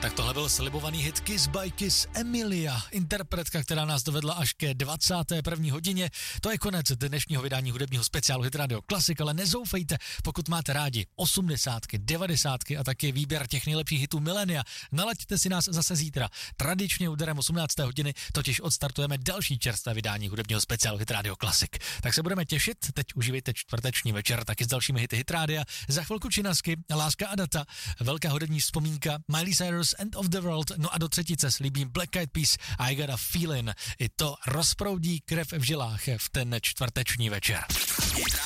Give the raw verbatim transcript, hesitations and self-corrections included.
Tak tohle byl slibovaný hit Kiss by Kiss Emilia, interpretka, která nás dovedla až ke dvacáté první hodině. To je konec dnešního vydání hudebního speciálu Hit Radio Classic, ale nezoufejte, pokud máte rádi osmdesátky, devadesátky a taky výběr těch nejlepších hitů milénia. Nalaďte si nás zase zítra. Tradičně úderem osmnácté hodiny totiž odstartujeme další čerstvé vydání hudebního speciálu Hit Radio Classic. Tak se budeme těšit, teď užívejte čtvrteční večer taky s dalšími hity Hit Rádia. Za chvilku Činasky, Láska a data, velká hudební vzpomínka, Miley Cyrus, End of the World, no a do třetice slíbím Black Eyed Peas, I Got a Feeling. I to rozproudí krev v žilách v ten čtvrteční večer.